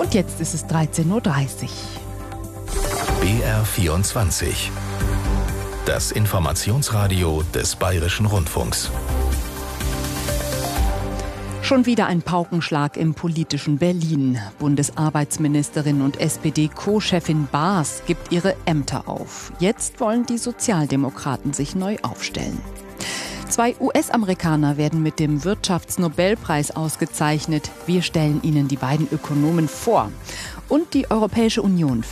Und jetzt ist es 13:30 Uhr. BR24. Das Informationsradio des Bayerischen Rundfunks. Schon wieder ein Paukenschlag im politischen Berlin. Bundesarbeitsministerin und SPD-Co-Chefin Baas gibt ihre Ämter auf. Jetzt wollen die Sozialdemokraten sich neu aufstellen. 2 US-Amerikaner werden mit dem Wirtschaftsnobelpreis ausgezeichnet. Wir stellen Ihnen die beiden Ökonomen vor. Und die Europäische Union